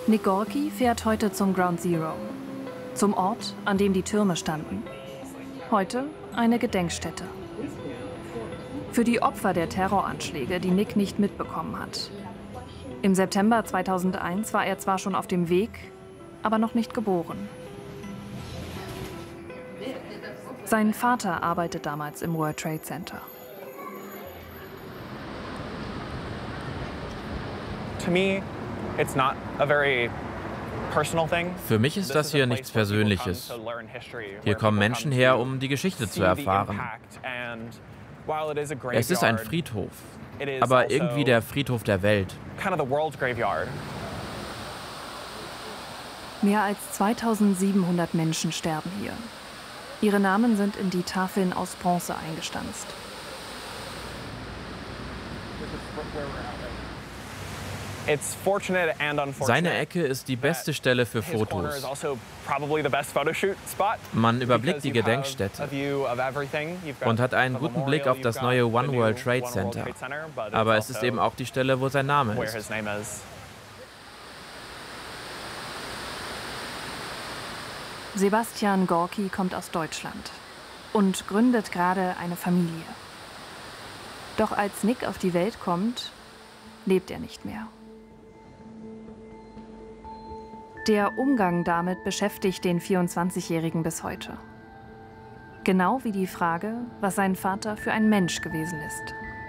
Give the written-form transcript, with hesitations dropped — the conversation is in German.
Nick Gorky fährt heute zum Ground Zero, zum Ort, an dem die Türme standen. Heute eine Gedenkstätte. Für die Opfer der Terroranschläge, die Nick nicht mitbekommen hat. Im September 2001 war er zwar schon auf dem Weg, aber noch nicht geboren. Sein Vater arbeitet damals im World Trade Center. Für mich ist das hier nichts Persönliches. Hier kommen Menschen her, um die Geschichte zu erfahren. Es ist ein Friedhof, aber irgendwie der Friedhof der Welt. Mehr als 2700 Menschen sterben hier. Ihre Namen sind in die Tafeln aus Bronze eingestanzt. Seine Ecke ist die beste Stelle für Fotos. Man überblickt die Gedenkstätte und hat einen guten Blick auf das neue One World Trade Center. Aber es ist eben auch die Stelle, wo sein Name ist. Sebastian Gorky kommt aus Deutschland und gründet gerade eine Familie. Doch als Nick auf die Welt kommt, lebt er nicht mehr. Der Umgang damit beschäftigt den 24-Jährigen bis heute. Genau wie die Frage, was sein Vater für ein Mensch gewesen ist.